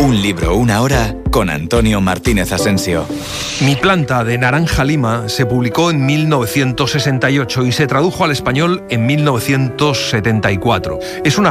Un libro, una hora, con Antonio Martínez Asensio. Mi planta de naranja lima se publicó en 1968 y se tradujo al español en 1974. Es una